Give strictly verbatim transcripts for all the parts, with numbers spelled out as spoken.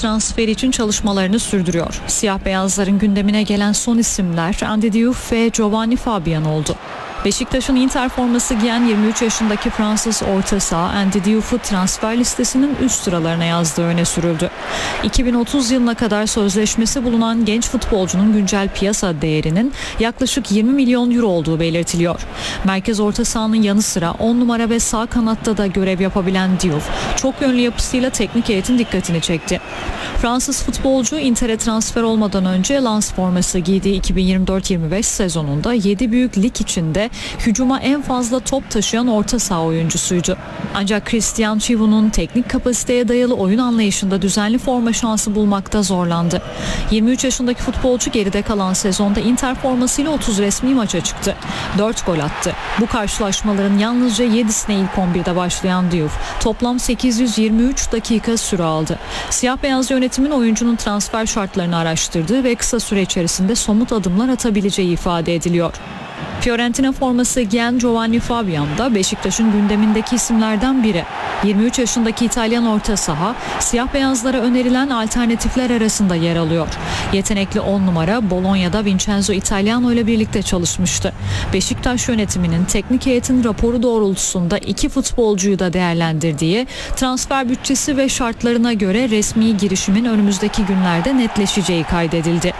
transferi için çalışmalarını sürdürüyor. Siyah beyazların gündemine gelen son isimler Andy Diouf ve Giovanni Fabian oldu. Beşiktaş'ın Inter forması giyen yirmi üç yaşındaki Fransız orta saha Andy Diouf'u transfer listesinin üst sıralarına yazdığı öne sürüldü. iki bin otuz yılına kadar sözleşmesi bulunan genç futbolcunun güncel piyasa değerinin yaklaşık yirmi milyon euro olduğu belirtiliyor. Merkez orta sahanın yanı sıra on numara ve sağ kanatta da görev yapabilen Diouf, çok yönlü yapısıyla teknik heyetin dikkatini çekti. Fransız futbolcu Inter'e transfer olmadan önce Lens forması giydiği iki bin yirmi dört yirmi beş sezonunda yedi büyük lig içinde hücuma en fazla top taşıyan orta saha oyuncusuydu. Ancak Christian Chivu'nun teknik kapasiteye dayalı oyun anlayışında düzenli forma şansı bulmakta zorlandı. yirmi üç yaşındaki futbolcu geride kalan sezonda Inter formasıyla otuz resmi maça çıktı. dört gol attı. Bu karşılaşmaların yalnızca yedisine ilk on birde başlayan Diouf toplam sekiz yüz yirmi üç dakika süre aldı. Siyah beyaz yönetimin oyuncunun transfer şartlarını araştırdığı ve kısa süre içerisinde somut adımlar atabileceği ifade ediliyor. Fiorentina forması giyen Giovanni Fabian da Beşiktaş'ın gündemindeki isimlerden biri. yirmi üç yaşındaki İtalyan orta saha, siyah beyazlara önerilen alternatifler arasında yer alıyor. Yetenekli on numara Bologna'da Vincenzo Italiano ile birlikte çalışmıştı. Beşiktaş yönetiminin teknik heyetin raporu doğrultusunda iki futbolcuyu da değerlendirdiği, transfer bütçesi ve şartlarına göre resmi girişimin önümüzdeki günlerde netleşeceği kaydedildi.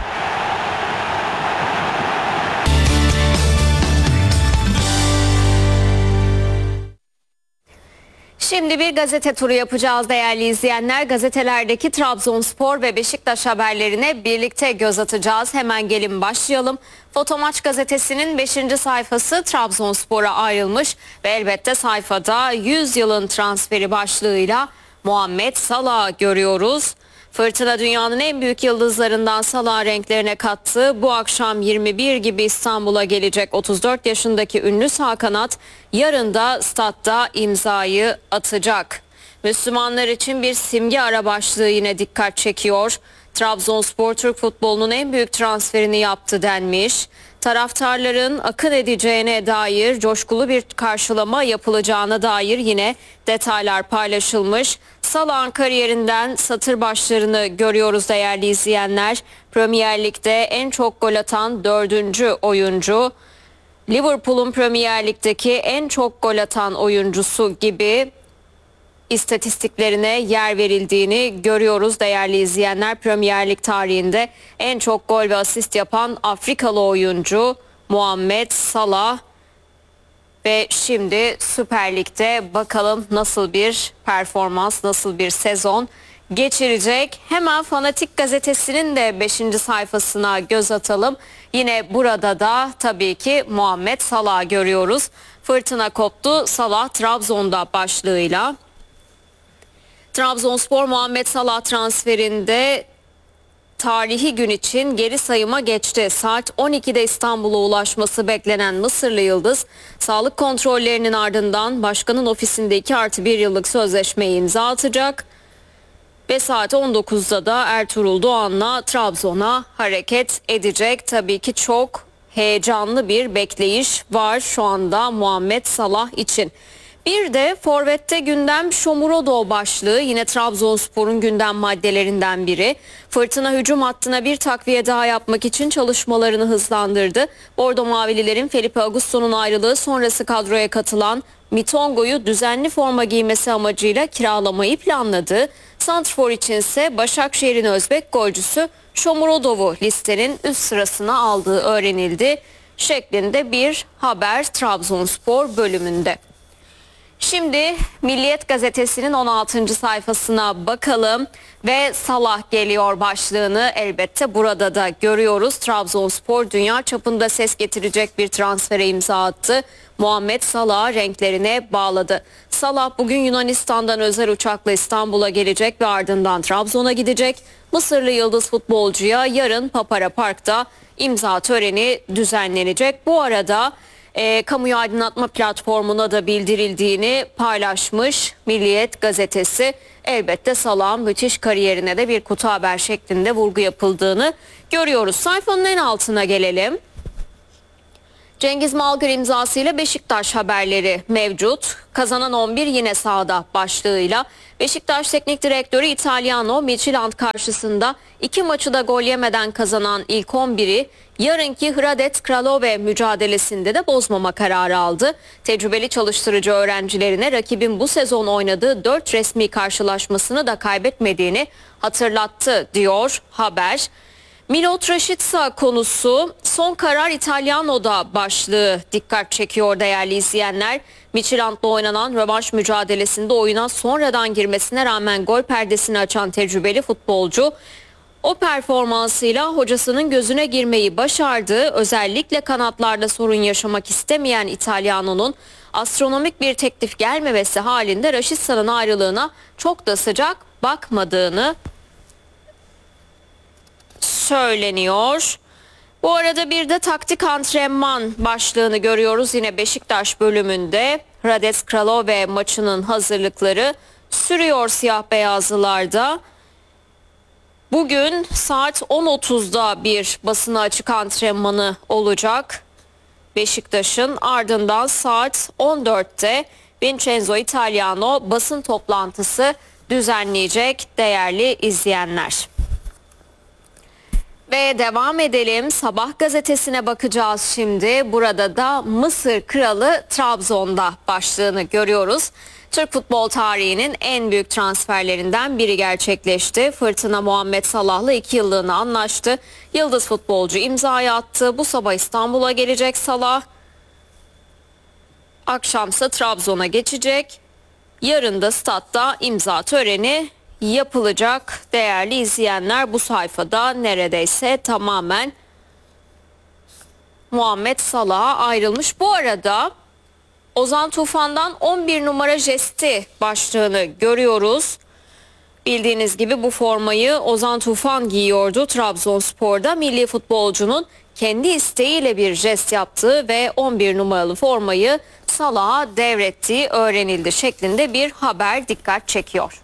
Şimdi bir gazete turu yapacağız değerli izleyenler. Gazetelerdeki Trabzonspor ve Beşiktaş haberlerine birlikte göz atacağız. Hemen gelin başlayalım. Fotomaç gazetesinin beşinci sayfası Trabzonspor'a ayrılmış ve elbette sayfada yüz yılın transferi başlığıyla Muhammed Salah görüyoruz. Fırtına dünyanın en büyük yıldızlarından Salah renklerine kattığı bu akşam yirmi bir gibi İstanbul'a gelecek otuz dört yaşındaki ünlü sağ kanat yarın da statta imzayı atacak. Müslümanlar için bir simge ara başlığı yine dikkat çekiyor. Trabzonspor Türk futbolunun en büyük transferini yaptı denmiş. Taraftarların akın edeceğine dair coşkulu bir karşılama yapılacağına dair yine detaylar paylaşılmış. Salah'ın kariyerinden satır başlarını görüyoruz değerli izleyenler. Premier Lig'de en çok gol atan dördüncü oyuncu. Liverpool'un Premier Lig'deki en çok gol atan oyuncusu gibi istatistiklerine yer verildiğini görüyoruz değerli izleyenler. Premier Lig tarihinde en çok gol ve asist yapan Afrikalı oyuncu Muhammed Salah. Ve şimdi Süper Lig'de bakalım nasıl bir performans, nasıl bir sezon geçirecek. Hemen Fanatik gazetesinin de beşinci sayfasına göz atalım. Yine burada da tabii ki Muhammed Salah görüyoruz. Fırtına koptu, Salah Trabzon'da başlığıyla. Trabzonspor Muhammed Salah transferinde tarihi gün için geri sayıma geçti. Saat on ikide İstanbul'a ulaşması beklenen Mısırlı Yıldız, sağlık kontrollerinin ardından başkanın ofisinde iki artı bir yıllık sözleşmeyi imza atacak. Ve saat on dokuzda da Ertuğrul Doğan'la Trabzon'a hareket edecek. Tabii ki çok heyecanlı bir bekleyiş var şu anda Muhammed Salah için. Bir de Forvet'te gündem Shomurodov başlığı yine Trabzonspor'un gündem maddelerinden biri. Fırtına hücum hattına bir takviye daha yapmak için çalışmalarını hızlandırdı. Bordo Mavililerin Felipe Augusto'nun ayrılığı sonrası kadroya katılan Mitongo'yu düzenli forma giymesi amacıyla kiralamayı planladı. Santrfor içinse Başakşehir'in Özbek golcüsü Shomurodov'u listenin üst sırasına aldığı öğrenildi. Şeklinde bir haber Trabzonspor bölümünde. Şimdi Milliyet gazetesinin on altıncı sayfasına bakalım ve Salah geliyor başlığını elbette burada da görüyoruz. Trabzonspor dünya çapında ses getirecek bir transfere imza attı. Muhammed Salah renklerine bağladı. Salah bugün Yunanistan'dan özel uçakla İstanbul'a gelecek ve ardından Trabzon'a gidecek. Mısırlı yıldız futbolcuya yarın Papara Park'ta imza töreni düzenlenecek. Bu arada E, kamuya aydınlatma platformuna da bildirildiğini paylaşmış Milliyet gazetesi. Elbette Salah'ın müthiş kariyerine de bir kutu haber şeklinde vurgu yapıldığını görüyoruz. Sayfanın en altına gelelim. Cengiz Malgır imzasıyla Beşiktaş haberleri mevcut. Kazanan on bir yine sahada başlığıyla. Beşiktaş Teknik Direktörü Italiano Midtjylland karşısında iki maçı da gol yemeden kazanan ilk on biri yarınki Hradec Kralove mücadelesinde de bozmama kararı aldı. Tecrübeli çalıştırıcı öğrencilerine rakibin bu sezon oynadığı dört resmi karşılaşmasını da kaybetmediğini hatırlattı diyor haber. Milot Rashica konusu son karar İtalyano'da başlığı dikkat çekiyor değerli izleyenler. Midtjylland'la oynanan rövanş mücadelesinde oyuna sonradan girmesine rağmen gol perdesini açan tecrübeli futbolcu o performansıyla hocasının gözüne girmeyi başardı. Özellikle kanatlarda sorun yaşamak istemeyen İtalyano'nun astronomik bir teklif gelmemesi halinde Rashica'nın ayrılığına çok da sıcak bakmadığını söyleniyor. Bu arada bir de taktik antrenman başlığını görüyoruz yine Beşiktaş bölümünde. Hradec Kralove maçının hazırlıkları sürüyor siyah beyazlılarda. Bugün saat on otuzda bir basına açık antrenmanı olacak Beşiktaş'ın, ardından saat on dörtte Vincenzo Italiano basın toplantısı düzenleyecek değerli izleyenler. Ve devam edelim. Sabah gazetesine bakacağız şimdi. Burada da Mısır Kralı Trabzon'da başlığını görüyoruz. Türk futbol tarihinin en büyük transferlerinden biri gerçekleşti. Fırtına Muhammed Salah'la iki yıllığına anlaştı. Yıldız futbolcu imzayı attı. Bu sabah İstanbul'a gelecek Salah. Akşamsa Trabzon'a geçecek. Yarın da statta imza töreni yapılacak değerli izleyenler. Bu sayfada neredeyse tamamen Muhammed Salah'a ayrılmış. Bu arada Ozan Tufan'dan on bir numara jesti başlığını görüyoruz. Bildiğiniz gibi bu formayı Ozan Tufan giyiyordu Trabzonspor'da. Milli futbolcunun kendi isteğiyle bir jest yaptığı ve on bir numaralı formayı Salah'a devrettiği öğrenildi şeklinde bir haber dikkat çekiyor.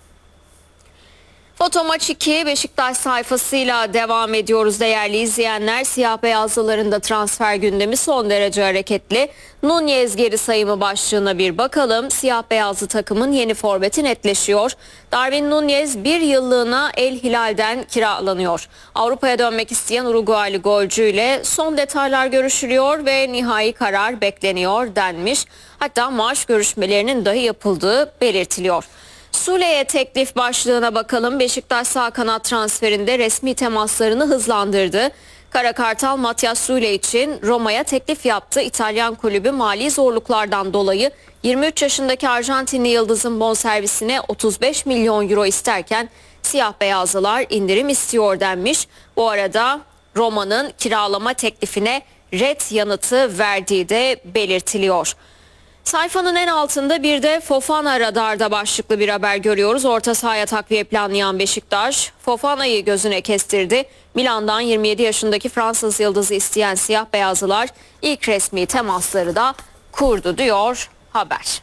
Fotomaç iki Beşiktaş sayfasıyla devam ediyoruz değerli izleyenler. Siyah beyazlıların da transfer gündemi son derece hareketli. Nunez geri sayımı başlığına bir bakalım. Siyah beyazlı takımın yeni forveti netleşiyor. Darwin Nunez bir yıllığına El Hilal'den kiralanıyor. Avrupa'ya dönmek isteyen Uruguaylı golcüyle son detaylar görüşülüyor ve nihai karar bekleniyor denmiş. Hatta maaş görüşmelerinin dahi yapıldığı belirtiliyor. Sule'ye teklif başlığına bakalım. Beşiktaş sağ kanat transferinde resmi temaslarını hızlandırdı. Kara Kartal Matias Sule için Roma'ya teklif yaptı. İtalyan kulübü mali zorluklardan dolayı yirmi üç yaşındaki Arjantinli yıldızın bonservisine otuz beş milyon euro isterken siyah beyazlılar indirim istiyor denmiş. Bu arada Roma'nın kiralama teklifine ret yanıtı verdiği de belirtiliyor. Sayfanın en altında bir de Fofana radarda başlıklı bir haber görüyoruz. Orta sahaya takviye planlayan Beşiktaş Fofana'yı gözüne kestirdi. Milan'dan yirmi yedi yaşındaki Fransız yıldızı isteyen siyah beyazlılar ilk resmi temasları da kurdu diyor haber.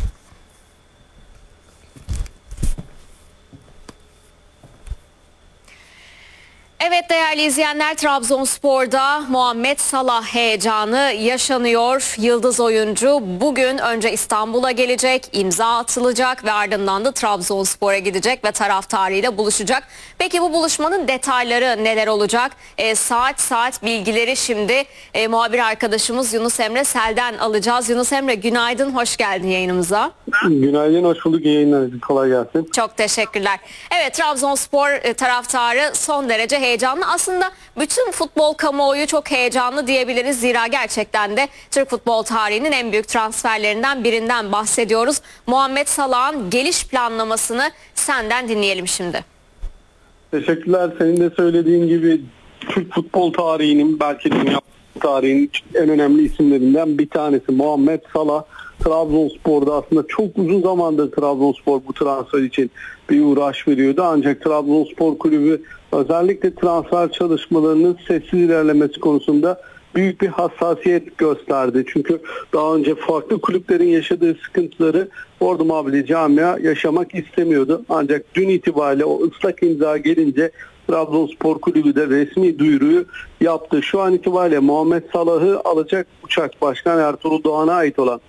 Evet değerli izleyenler, Trabzonspor'da Muhammed Salah heyecanı yaşanıyor. Yıldız oyuncu bugün önce İstanbul'a gelecek, imza atılacak ve ardından da Trabzonspor'a gidecek ve taraftarıyla buluşacak. Peki bu buluşmanın detayları neler olacak? E, saat saat bilgileri şimdi e, muhabir arkadaşımız Yunus Emre Sel'den alacağız. Yunus Emre günaydın, hoş geldin yayınımıza. Günaydın, hoş bulduk. Yayınlar, kolay gelsin. Çok teşekkürler. Evet, Trabzonspor e, taraftarı son derece heyecanlı. Heyecanlı. Aslında bütün futbol kamuoyu çok heyecanlı diyebiliriz. Zira gerçekten de Türk futbol tarihinin en büyük transferlerinden birinden bahsediyoruz. Muhammed Salah'ın geliş planlamasını senden dinleyelim şimdi. Teşekkürler. Senin de söylediğin gibi Türk futbol tarihinin, belki dünya tarihinin en önemli isimlerinden bir tanesi Muhammed Salah. Trabzonspor'da aslında çok uzun zamandır Trabzonspor bu transfer için bir uğraş veriyordu. Ancak Trabzonspor kulübü özellikle transfer çalışmalarının sessiz ilerlemesi konusunda büyük bir hassasiyet gösterdi. Çünkü daha önce farklı kulüplerin yaşadığı sıkıntıları Bordo Mavili camia yaşamak istemiyordu. Ancak dün itibariyle o ıslak imza gelince Trabzonspor Kulübü de resmi duyuruyu yaptı. Şu an itibariyle Muhammed Salah'ı alacak uçak Başkan Ertuğrul Doğan'a ait olan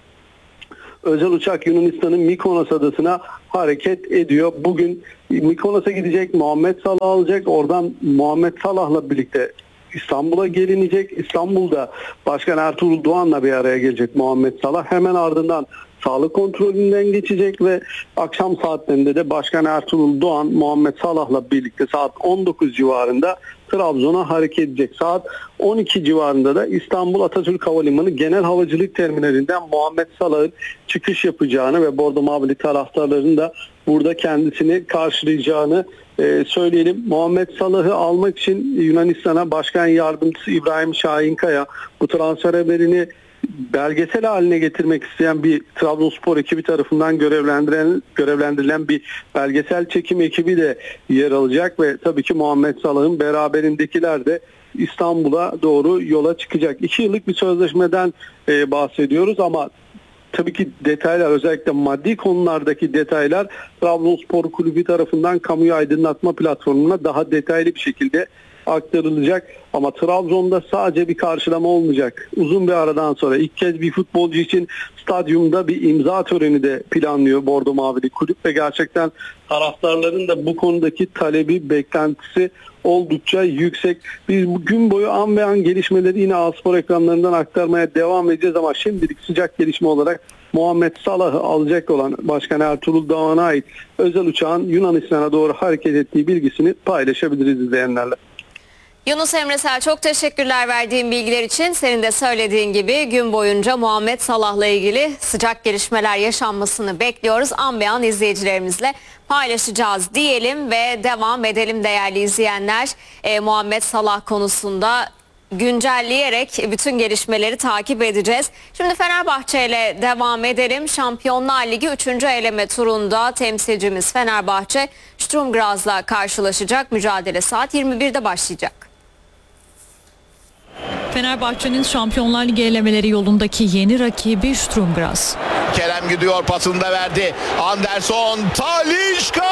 özel uçak Yunanistan'ın Mikonos adasına hareket ediyor. Bugün Mikonos'a gidecek, Muhammed Salah alacak. Oradan Muhammed Salah'la birlikte İstanbul'a gelinecek. İstanbul'da Başkan Ertuğrul Doğan'la bir araya gelecek Muhammed Salah. Hemen ardından sağlık kontrolünden geçecek ve akşam saatlerinde de Başkan Ertuğrul Doğan Muhammed Salah'la birlikte saat on dokuz civarında Trabzon'a hareket edecek. Saat on iki civarında da İstanbul Atatürk Havalimanı Genel Havacılık Terminalinden Muhammed Salah'ın çıkış yapacağını ve Bordo Mavili taraftarların da burada kendisini karşılayacağını e, söyleyelim. Muhammed Salah'ı almak için Yunanistan'a Başkan Yardımcısı İbrahim Şahinkaya bu transfer haberini belgesel haline getirmek isteyen bir Trabzonspor ekibi tarafından görevlendirilen, görevlendirilen bir belgesel çekim ekibi de yer alacak ve tabii ki Muhammed Salah'ın beraberindekiler de İstanbul'a doğru yola çıkacak. İki yıllık bir sözleşmeden e, bahsediyoruz ama tabii ki detaylar, özellikle maddi konulardaki detaylar Trabzonspor Kulübü tarafından kamuya aydınlatma platformuna daha detaylı bir şekilde aktarılacak. Ama Trabzon'da sadece bir karşılama olmayacak. Uzun bir aradan sonra ilk kez bir futbolcu için stadyumda bir imza töreni de planlıyor Bordo Mavili Kulüp ve gerçekten taraftarların da bu konudaki talebi, beklentisi oldukça yüksek. Biz gün boyu an ve an gelişmeleri yine A-Spor ekranlarından aktarmaya devam edeceğiz ama şimdilik sıcak gelişme olarak Muhammed Salah'ı alacak olan Başkan Ertuğrul Doğan'a ait özel uçağın Yunanistan'a doğru hareket ettiği bilgisini paylaşabiliriz izleyenlerle. Yunus Emresel, çok teşekkürler verdiğin bilgiler için. Senin de söylediğin gibi gün boyunca Muhammed Salah'la ilgili sıcak gelişmeler yaşanmasını bekliyoruz. An be an izleyicilerimizle paylaşacağız diyelim ve devam edelim değerli izleyenler. E, Muhammed Salah konusunda güncelleyerek bütün gelişmeleri takip edeceğiz. Şimdi Fenerbahçe ile devam edelim. Şampiyonlar Ligi üçüncü eleme turunda temsilcimiz Fenerbahçe Sturm Graz'la karşılaşacak. Mücadele saat yirmi birde başlayacak. Fenerbahçe'nin Şampiyonlar Ligi elemeleri yolundaki yeni rakibi Sturm Graz. Kerem gidiyor, pasını da verdi. Anderson Talisca!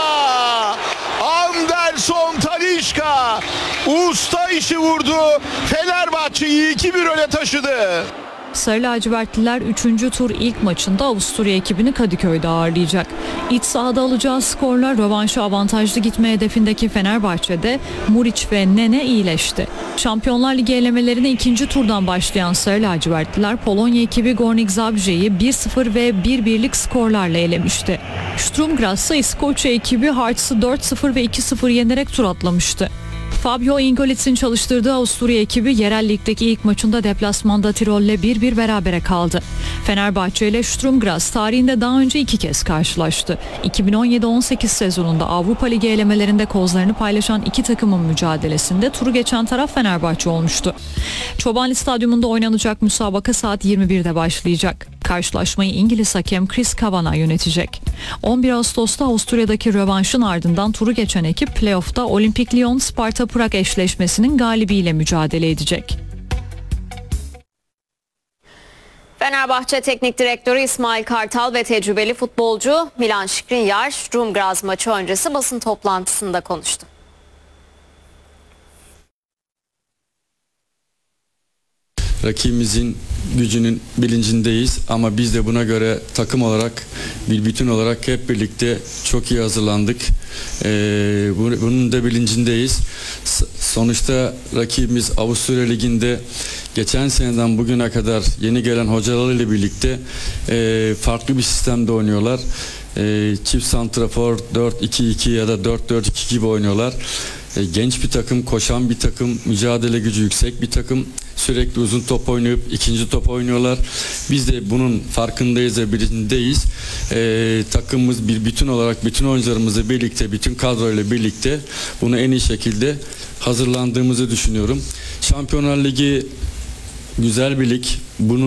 Anderson Talisca! Usta işi vurdu. Fenerbahçe'yi iki bir öne taşıdı. Sarı lacivertliler üçüncü tur ilk maçında Avusturya ekibini Kadıköy'de ağırlayacak. İç sahada alacağı skorla rövanşı avantajlı gitme hedefindeki Fenerbahçe'de Muriç ve Nene iyileşti. Şampiyonlar Ligi elemelerine ikinci turdan başlayan Sarı lacivertliler Polonya ekibi Górnik Zabrze'yi bir sıfır ve bir birlik skorlarla elemişti. Sturm Graz ise İskoçya ekibi Hearts'ı dört sıfır ve iki sıfır yenerek tur atlamıştı. Fabio Ingolitz'in çalıştırdığı Avusturya ekibi yerel ligdeki ilk maçında deplasmanda Tirol'le bir bir berabere kaldı. Fenerbahçe ile Sturm Graz tarihinde daha önce iki kez karşılaştı. iki bin on yedi on sekiz sezonunda Avrupa Ligi elemelerinde kozlarını paylaşan iki takımın mücadelesinde turu geçen taraf Fenerbahçe olmuştu. Çobanlı Stadyumunda oynanacak müsabaka saat yirmi birde başlayacak. Karşılaşmayı İngiliz hakem Chris Kavanagh yönetecek. on bir Ağustos'ta Avusturya'daki rövanşın ardından turu geçen ekip playoff'ta Olimpik Lyon Sparta Prag eşleşmesinin galibiyle mücadele edecek. Fenerbahçe Teknik Direktörü İsmail Kartal ve tecrübeli futbolcu Milan Skriniar Sturm Graz maçı öncesi basın toplantısında konuştu. Rakibimizin gücünün bilincindeyiz ama biz de buna göre takım olarak bir bütün olarak hep birlikte çok iyi hazırlandık. Ee, bunun da bilincindeyiz. Sonuçta rakibimiz Avusturya Ligi'nde geçen seneden bugüne kadar yeni gelen hocalarıyla birlikte e, farklı bir sistemde oynuyorlar. E, çift santrafor dört iki iki ya da dört dört iki gibi oynuyorlar. E, genç bir takım, koşan bir takım, mücadele gücü yüksek bir takım. Sürekli uzun top oynayıp ikinci top oynuyorlar. Biz de bunun farkındayız ve bilincindeyiz. Ee, takımımız bir bütün olarak bütün oyuncularımızla birlikte, bütün kadroyla birlikte bunu en iyi şekilde hazırlandığımızı düşünüyorum. Şampiyonlar Ligi güzel bir lig. Bunun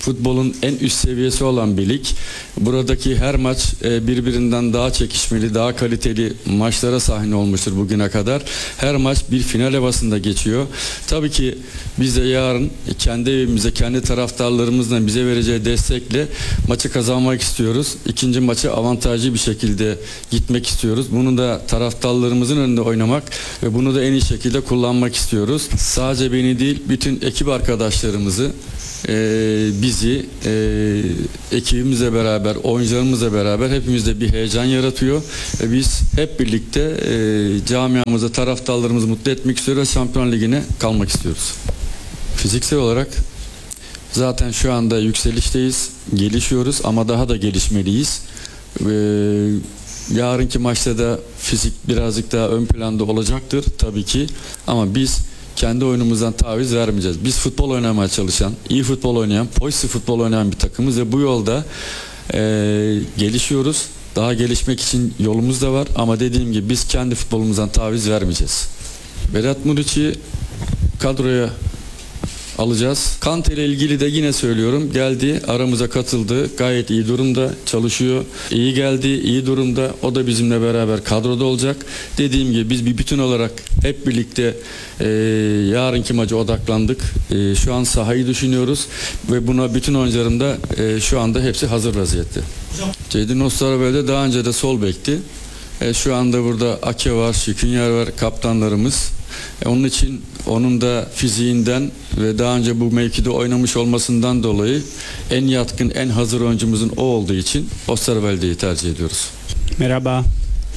futbolun en üst seviyesi olan bir lig. Buradaki her maç e, birbirinden daha çekişmeli, daha kaliteli maçlara sahne olmuştur bugüne kadar. Her maç bir final havasında geçiyor. Tabii ki biz de yarın kendi evimize, kendi taraftarlarımızla bize vereceği destekle maçı kazanmak istiyoruz. İkinci maçı avantajlı bir şekilde gitmek istiyoruz. Bunu da taraftarlarımızın önünde oynamak ve bunu da en iyi şekilde kullanmak istiyoruz. Sadece beni değil, bütün ekip arkadaşlarımızı, e, bizi, e, ekibimizle beraber, oyuncularımızla beraber hepimizde bir heyecan yaratıyor. Ve biz hep birlikte e, camiamızı, taraftarlarımızı mutlu etmek istiyoruz ve Şampiyon Ligi'ne kalmak istiyoruz. Fiziksel olarak zaten şu anda yükselişteyiz, gelişiyoruz ama daha da gelişmeliyiz. Ee, yarınki maçta da fizik birazcık daha ön planda olacaktır tabii ki ama biz kendi oyunumuzdan taviz vermeyeceğiz. Biz futbol oynamaya çalışan, iyi futbol oynayan, pozitif futbol oynayan bir takımız ve bu yolda e, gelişiyoruz. Daha gelişmek için yolumuz da var ama dediğim gibi biz kendi futbolumuzdan taviz vermeyeceğiz. Vedat Muriç'i kadroya alacağız. Kante ile ilgili de yine söylüyorum. Geldi, aramıza katıldı. Gayet iyi durumda, çalışıyor. İyi geldi, iyi durumda. O da bizimle beraber kadroda olacak. Dediğim gibi biz bir bütün olarak hep birlikte e, yarınki maça odaklandık. E, şu an sahayı düşünüyoruz ve buna bütün oyuncularım da e, şu anda hepsi hazır vaziyette. Ceydin Osterwolde daha önce de sol bekti. E, şu anda burada Ake var, Şikünyar var, kaptanlarımız. E, onun için onun da fiziğinden ve daha önce bu mevkide oynamış olmasından dolayı en yatkın, en hazır oyuncumuzun o olduğu için Osterwolde'yi tercih ediyoruz. Merhaba.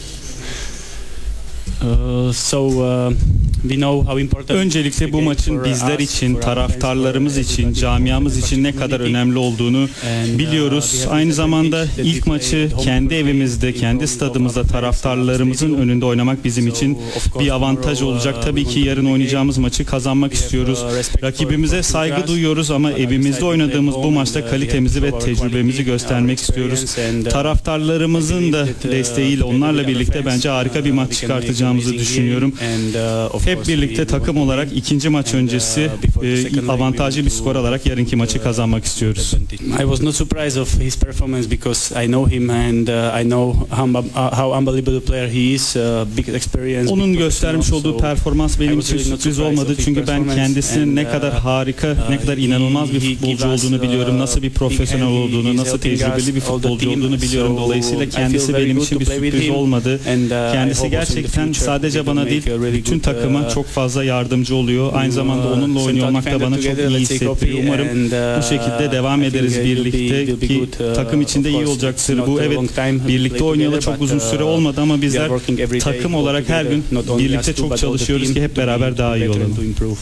Uh, so uh, we know how important. Öncelikle bu maçın bizler için, taraftarlarımız için, camiamız için ne kadar önemli olduğunu biliyoruz. Aynı zamanda ilk maçı kendi evimizde, kendi stadımızda taraftarlarımızın önünde oynamak bizim için bir avantaj olacak. Tabii ki yarın oynayacağımız maçı kazanmak istiyoruz. Rakibimize saygı duyuyoruz ama evimizde oynadığımız bu maçta kalitemizi ve tecrübemizi göstermek istiyoruz. Taraftarlarımızın da desteğiyle onlarla birlikte bence harika bir maç çıkartacağımızı düşünüyorum. Hep birlikte takım olarak ikinci maç öncesi e, avantajlı bir skor alarak yarınki maçı kazanmak istiyoruz. I was not surprised of his performance because I know him and uh, I know how unbelievable player he is. Big experience. Onun göstermiş olduğu performans benim için sürpriz olmadı çünkü ben kendisinin ne kadar harika, ne kadar inanılmaz bir futbolcu olduğunu biliyorum. Nasıl bir profesyonel olduğunu, nasıl tecrübeli bir futbolcu olduğunu biliyorum. Dolayısıyla kendisi benim için bir sürpriz olmadı. Kendisi gerçekten sadece bana değil, bütün takıma çok fazla yardımcı oluyor. Aynı zamanda onunla oynuyor olmak da bana çok iyi hissettiriyor. Umarım bu şekilde devam ederiz birlikte ki takım içinde iyi olacaktır. Bu evet birlikte oynayalı çok uzun süre olmadı ama bizler takım olarak her gün birlikte çok çalışıyoruz ki hep beraber daha iyi olalım.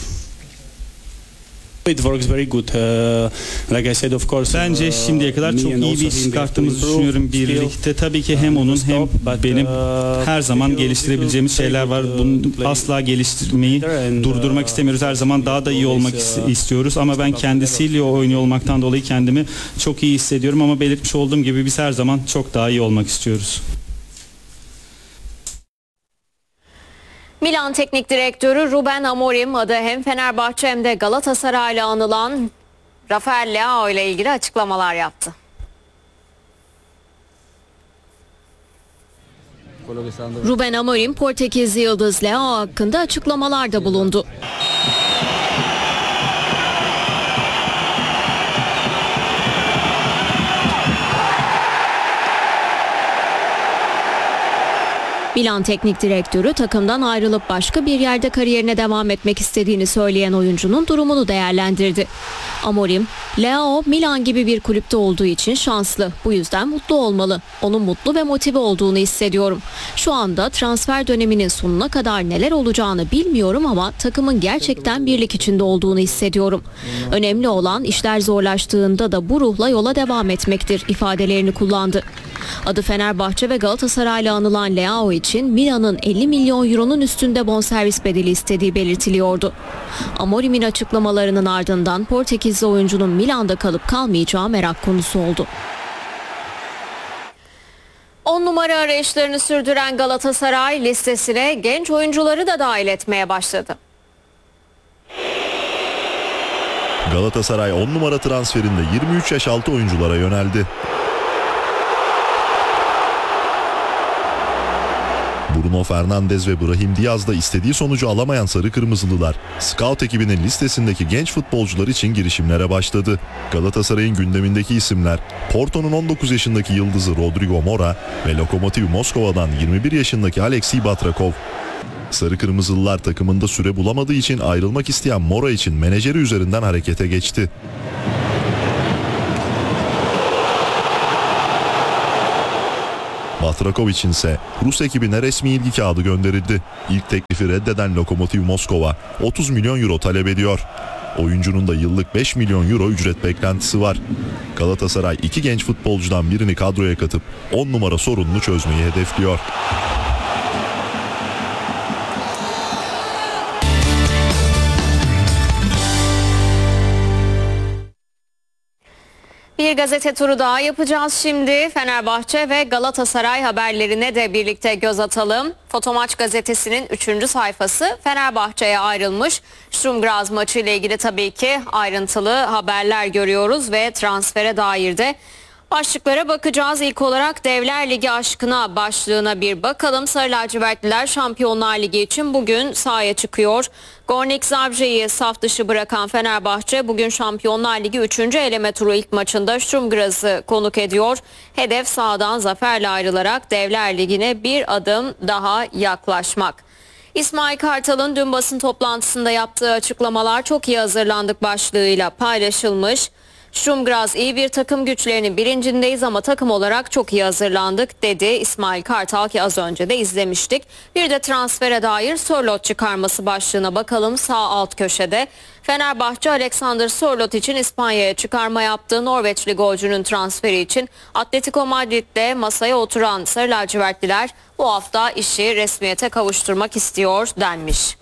It works very good. Uh, like I said, of course. Bence şimdiye kadar çok iyi bir iş çıkarttığımızı düşünüyorum birlikte. Tabii ki hem onun hem benim her zaman geliştirebileceğimiz şeyler var. Bunu asla geliştirmeyi durdurmak istemiyoruz. Her zaman daha da iyi olmak istiyoruz. Ama ben kendisiyle oynuyor olmaktan dolayı kendimi çok iyi hissediyorum. Ama belirtmiş olduğum gibi biz her zaman çok daha iyi olmak istiyoruz. Milan Teknik Direktörü Ruben Amorim adı hem Fenerbahçe hem de Galatasaray'la anılan Rafael Leao ile ilgili açıklamalar yaptı. Ruben Amorim Portekizli yıldız Leao hakkında açıklamalarda bulundu. Milan Teknik Direktörü takımdan ayrılıp başka bir yerde kariyerine devam etmek istediğini söyleyen oyuncunun durumunu değerlendirdi. Amorim, Leao Milan gibi bir kulüpte olduğu için şanslı. Bu yüzden mutlu olmalı. Onun mutlu ve motive olduğunu hissediyorum. Şu anda transfer döneminin sonuna kadar neler olacağını bilmiyorum ama takımın gerçekten birlik içinde olduğunu hissediyorum. Önemli olan işler zorlaştığında da bu ruhla yola devam etmektir ifadelerini kullandı. Adı Fenerbahçe ve Galatasaray'la anılan Leao için Milan'ın elli milyon euronun üstünde bonservis bedeli istediği belirtiliyordu. Amorim'in açıklamalarının ardından Portekizli oyuncunun Milan'da kalıp kalmayacağı merak konusu oldu. on numara arayışlarını sürdüren Galatasaray listesine genç oyuncuları da dahil etmeye başladı. Galatasaray on numara transferinde yirmi üç yaş altı oyunculara yöneldi. Bruno Fernandes ve Brahim Diaz da istediği sonucu alamayan Sarı Kırmızılılar, Scout ekibinin listesindeki genç futbolcular için girişimlere başladı. Galatasaray'ın gündemindeki isimler, Porto'nun on dokuz yaşındaki yıldızı Rodrigo Mora ve Lokomotiv Moskova'dan yirmi bir yaşındaki Alexey Batrakov. Sarı Kırmızılılar takımında süre bulamadığı için ayrılmak isteyen Mora için menajeri üzerinden harekete geçti. Batrakov için ise Rus ekibine resmi ilgi kağıdı gönderildi. İlk teklifi reddeden Lokomotiv Moskova otuz milyon euro talep ediyor. Oyuncunun da yıllık beş milyon euro ücret beklentisi var. Galatasaray iki genç futbolcudan birini kadroya katıp on numara sorununu çözmeyi hedefliyor. Bir gazete turu daha yapacağız şimdi. Fenerbahçe ve Galatasaray haberlerine de birlikte göz atalım. Fotomaç gazetesinin üçüncü sayfası Fenerbahçe'ye ayrılmış. Sturm Graz maçı ile ilgili tabii ki ayrıntılı haberler görüyoruz ve transfere dair de başlıklara bakacağız. İlk olarak Devler Ligi aşkına başlığına bir bakalım. Sarı lacivertliler Şampiyonlar Ligi için bugün sahaya çıkıyor. Gornik Zabrze'yi saf dışı bırakan Fenerbahçe bugün Şampiyonlar Ligi üçüncü eleme turu ilk maçında Sturm Graz'ı konuk ediyor. Hedef sahadan zaferle ayrılarak Devler Ligi'ne bir adım daha yaklaşmak. İsmail Kartal'ın dün basın toplantısında yaptığı açıklamalar çok iyi hazırlandık başlığıyla paylaşılmış. Sturm Graz iyi bir takım, güçlerinin bilincindeyiz ama takım olarak çok iyi hazırlandık dedi İsmail Kartal ki az önce de izlemiştik. Bir de transfere dair Sörloth çıkarması başlığına bakalım sağ alt köşede. Fenerbahçe Alexander Sörloth için İspanya'ya çıkarma yaptığı Norveçli golcünün transferi için Atletico Madrid'de masaya oturan Sarı lacivertliler bu hafta işi resmiyete kavuşturmak istiyor denmiş.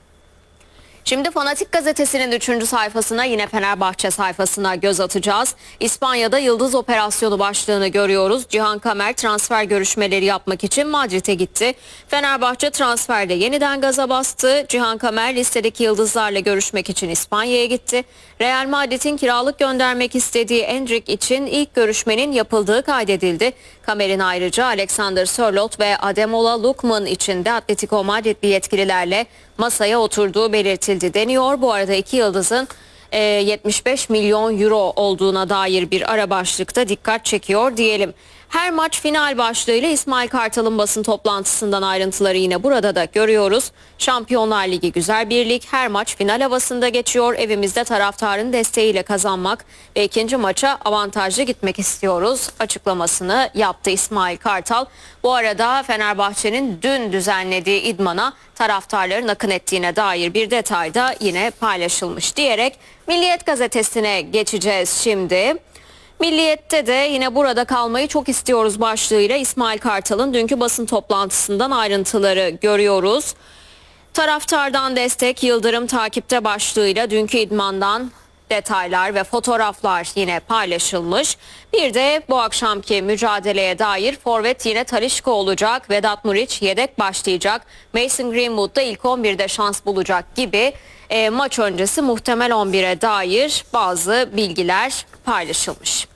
Şimdi Fanatik gazetesinin üçüncü sayfasına yine Fenerbahçe sayfasına göz atacağız. İspanya'da Yıldız Operasyonu başlığını görüyoruz. Cihan Kamer transfer görüşmeleri yapmak için Madrid'e gitti. Fenerbahçe transferde yeniden gaza bastı. Cihan Kamer listedeki yıldızlarla görüşmek için İspanya'ya gitti. Real Madrid'in kiralık göndermek istediği Endrick için ilk görüşmenin yapıldığı kaydedildi. Kamer'in ayrıca Alexander Sörloth ve Ademola Lookman için de Atletico Madrid'li yetkililerle masaya oturduğu belirtildi deniyor. Bu arada iki yıldızın e, yetmiş beş milyon euro olduğuna dair bir ara başlıkta dikkat çekiyor diyelim. Her maç final başlığıyla İsmail Kartal'ın basın toplantısından ayrıntıları yine burada da görüyoruz. Şampiyonlar Ligi güzel bir lig. Her maç final havasında geçiyor. Evimizde taraftarın desteğiyle kazanmak ve ikinci maça avantajlı gitmek istiyoruz açıklamasını yaptı İsmail Kartal. Bu arada Fenerbahçe'nin dün düzenlediği idmana taraftarların akın ettiğine dair bir detay da yine paylaşılmış diyerek Milliyet gazetesine geçeceğiz şimdi. Milliyet'te de yine burada kalmayı çok istiyoruz başlığıyla İsmail Kartal'ın dünkü basın toplantısından ayrıntıları görüyoruz. Taraftardan destek, Yıldırım takipte başlığıyla dünkü idmandan detaylar ve fotoğraflar yine paylaşılmış. Bir de bu akşamki mücadeleye dair forvet yine Talisca olacak. Vedat Muriç yedek başlayacak. Mason Greenwood da ilk on birde şans bulacak gibi e, maç öncesi muhtemel on bire dair bazı bilgiler paylaşılmış.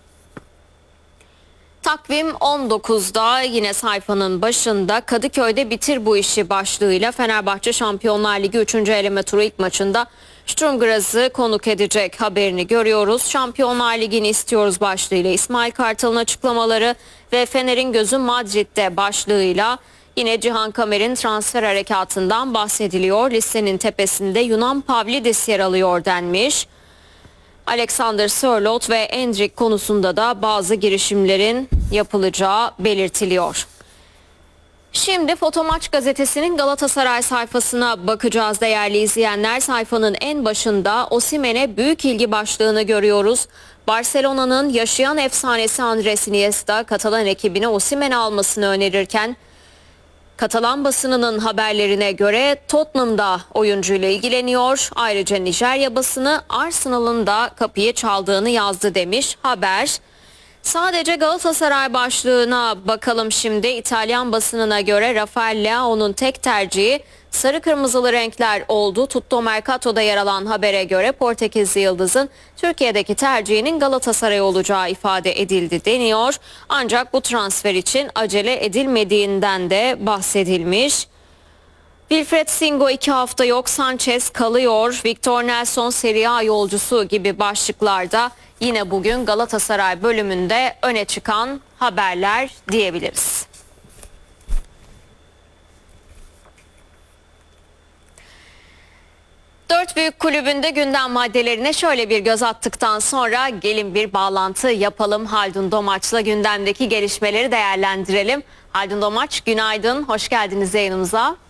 Takvim on dokuzda yine sayfanın başında Kadıköy'de bitir bu işi başlığıyla Fenerbahçe Şampiyonlar Ligi üçüncü eleme turu ilk maçında Sturm Graz'ı konuk edecek haberini görüyoruz. Şampiyonlar Ligi'ni istiyoruz başlığıyla İsmail Kartal'ın açıklamaları ve Fener'in gözü Madrid'de başlığıyla yine Cihan Kamer'in transfer harekatından bahsediliyor. Listenin tepesinde Yunan Pavlidis yer alıyor denmiş. Alexander Sörloth ve Endrick konusunda da bazı girişimlerin yapılacağı belirtiliyor. Şimdi Fotomaç gazetesinin Galatasaray sayfasına bakacağız değerli izleyenler. Sayfanın en başında Osimhen'e büyük ilgi başlığını görüyoruz. Barcelona'nın yaşayan efsanesi Andres Iniesta Katalan ekibine Osimhen'i almasını önerirken Katalan basınının haberlerine göre Tottenham'da oyuncuyla ilgileniyor. Ayrıca Nijerya basını Arsenal'ın da kapıyı çaldığını yazdı demiş haber. Sadece Galatasaray başlığına bakalım şimdi. İtalyan basınına göre Rafael Leao'nun tek tercihi sarı kırmızılı renkler oldu. Tutto Mercato'da yer alan habere göre Portekizli Yıldız'ın Türkiye'deki tercihinin Galatasaray olacağı ifade edildi deniyor. Ancak bu transfer için acele edilmediğinden de bahsedilmiş. Wilfred Singo iki hafta yok, Sanchez kalıyor, Victor Nelson Serie A yolcusu gibi başlıklarda yine bugün Galatasaray bölümünde öne çıkan haberler diyebiliriz. Dört büyük kulübünde gündem maddelerine şöyle bir göz attıktan sonra gelin bir bağlantı yapalım. Haldun Domaç'la gündemdeki gelişmeleri değerlendirelim. Haldun Domaç, günaydın, hoş geldiniz yayınımıza.